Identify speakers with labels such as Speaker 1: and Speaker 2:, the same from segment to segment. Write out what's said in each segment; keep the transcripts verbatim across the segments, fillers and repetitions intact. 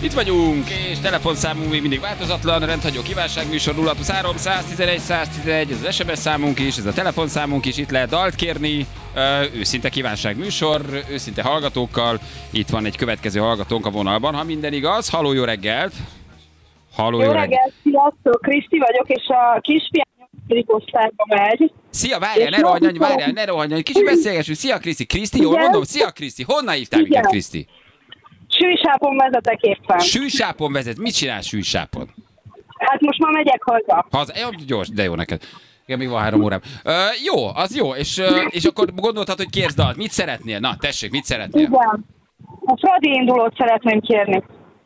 Speaker 1: Itt vagyunk, és telefonszámunk még mindig változatlan, rendhagyó kívánságműsor nulla huszonhárom száztizenegy száztizenegy, ez az es em es számunk is, ez a telefonszámunk is, itt lehet dalt kérni, őszinte kívánságműsor, őszinte hallgatókkal, itt van egy következő hallgatónk a vonalban, ha minden igaz. Halló, jó reggelt! Halló,
Speaker 2: jó, jó reggelt, sziasztok, Kriszti vagyok, és a kisfiam nyolcadik osztályba megy.
Speaker 1: Szia, várjál, ne rohanj, várjál, ne rohanj, kicsit beszélgessünk. Szia, Kriszti, Kriszti, jól mondom? Szia, Kriszti, honnan hívtál minket, Kriszti?
Speaker 2: Sűsápon vezetek éppen.
Speaker 1: Sűsápon vezet, mit csinál Sűsápon?
Speaker 2: Hát most már megyek haza.
Speaker 1: Haza, jó, gyors, de jó neked. Igen, még van három órám. Uh, jó, az jó, és, uh, és akkor gondoltad, hogy kérsz dalt. Mit szeretnél? Na, tessék, mit szeretnél?
Speaker 2: Igen. A Fradi indulót szeretném kérni.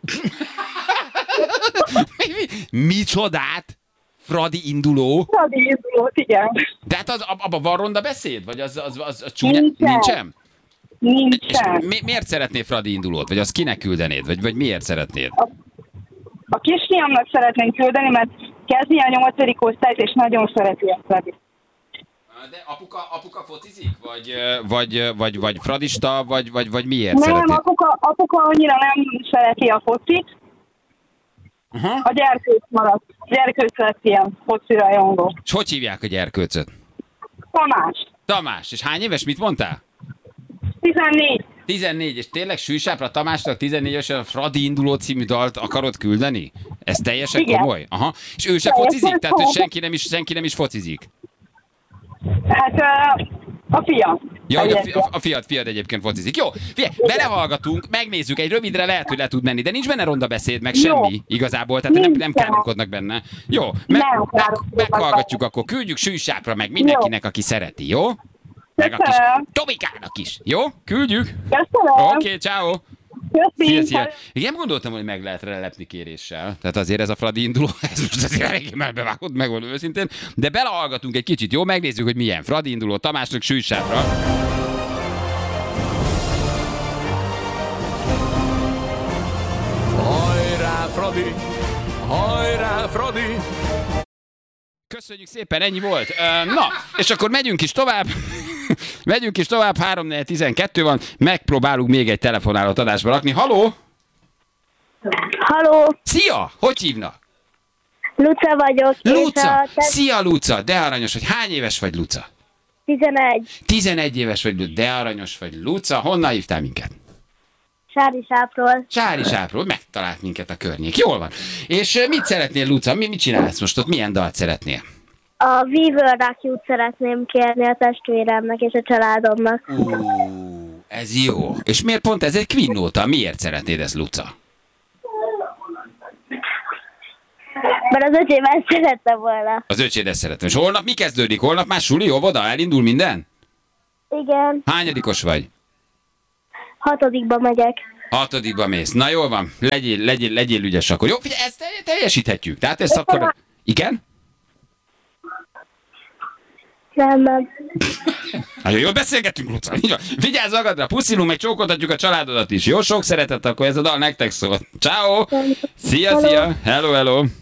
Speaker 1: Micsodát? Fradi induló?
Speaker 2: Fradi indulót, igen.
Speaker 1: De hát az, abban van ronda beszéd? Vagy az, az, az, az csúnya?
Speaker 2: Nincsen.
Speaker 1: Nincsen?
Speaker 2: Nincsen.
Speaker 1: És mi, miért szeretnél Fradi indulót? Vagy azt kinek küldenéd? Vagy, vagy miért szeretnéd?
Speaker 2: A, a kisfiamnak szeretném küldeni, mert kezdi a nyolcadik osztályt, és nagyon szereti a Fradi.
Speaker 1: De apuka, apuka focizik? Vagy, vagy, vagy, vagy fradista? Vagy, vagy, vagy miért
Speaker 2: nem,
Speaker 1: szeretnéd?
Speaker 2: Nem, apuka, apuka annyira nem szereti a focit. Uh-huh. A gyerkőc maradt. Gyerkőc lett ilyen foci rajongó.
Speaker 1: És hogy hívják a gyerkőcöt?
Speaker 2: Tamás.
Speaker 1: Tamás. És hány éves? Mit mondtál?
Speaker 2: tizennégy.
Speaker 1: tizennégy. És tényleg Sűsápra Tamásnak tizennégy évesen a Fradi induló című dalt akarod küldeni? Ez teljesen
Speaker 2: igen.
Speaker 1: Komoly? Aha. És ő se focizik? Tehát, hogy senki nem is, senki nem is focizik?
Speaker 2: Hát uh, a fiam.
Speaker 1: Ja, a, fi, a, a fiad, fiad egyébként focizik. Jó, figyelj, belehallgatunk, megnézzük, egy rövidre lehet, hogy le tud menni, de nincs benne ronda beszéd, meg jó. Semmi igazából, tehát nem, nem káromkodnak benne. Jó, meg, meg, meghallgatjuk, akkor küldjük Sűsápra meg mindenkinek, jó. Aki szereti, jó? Meg a kis Tomikának is, jó? Küldjük. Oké, okay, ciao. Szia, szia. Igen, gondoltam, hogy meg lehet relepni kéréssel. Tehát azért ez a Fradi induló, ez most azért eléggé melbevágott, megmondom őszintén. De belehallgatunk egy kicsit, jó? Megnézzük, hogy milyen Fradi induló Tamásnak Sűsápra. Hajrá, Fradi! Hajrá, Fradi! Köszönjük szépen, ennyi volt. Na, és akkor megyünk is tovább. Megyünk is tovább, három négy tizenkettő van, megpróbálunk még egy telefonálót adásba rakni. Haló?
Speaker 2: Haló?
Speaker 1: Szia! Hogy hívnak?
Speaker 2: Luca vagyok.
Speaker 1: Luca! Te... Szia, Luca! De aranyos vagy. Hány éves vagy, Luca?
Speaker 2: tizenegy.
Speaker 1: tizenegy éves vagy, de aranyos vagy, Luca. Honnan hívtál minket?
Speaker 2: Sárisápról.
Speaker 1: Sárisápról, megtalált minket a környék. Jól van. És mit szeretnél, Luca? Mi, mit csinálsz most ott? Milyen dalt szeretnél?
Speaker 2: A Weaver Rocky-t szeretném kérni a testvéremnek és a családomnak.
Speaker 1: Uh, ez jó. És miért pont ez egy Queen nóta? Miért szeretnéd ezt, Luca?
Speaker 2: Mert az öcsém ezt szerette volna.
Speaker 1: Az öcséd ezt szeretem. És holnap mi kezdődik? Holnap már suli, óvoda? Elindul minden?
Speaker 2: Igen.
Speaker 1: Hányadikos vagy?
Speaker 2: Hatodikba megyek.
Speaker 1: Hatodikba mész. Na jól van. Legyél, legyél, legyél ügyes akkor. Jó, figyelj, ezt teljesíthetjük. Tehát ezt akkor... A... Igen?
Speaker 2: Nem, nem.
Speaker 1: Nagyon jól beszélgetünk, Luca. Vigyázz magadra, puszilunk, meg csókoltatjuk a családodat is. Jó, sok szeretet, akkor ez a dal nektek szól. Ciao. Szia, szia. Hello, hello.